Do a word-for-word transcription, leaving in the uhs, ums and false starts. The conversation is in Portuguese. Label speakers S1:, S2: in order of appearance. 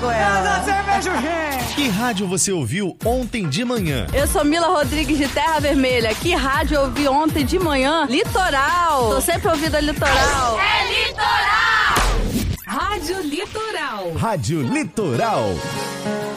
S1: Goiaba.
S2: Que rádio você ouviu ontem de manhã?
S1: Eu sou Mila Rodrigues de Terra Vermelha. Que rádio eu ouvi ontem de manhã? Litoral. Tô sempre ouvindo a Litoral.
S3: É Litoral!
S4: Rádio Litoral.
S2: Rádio Litoral.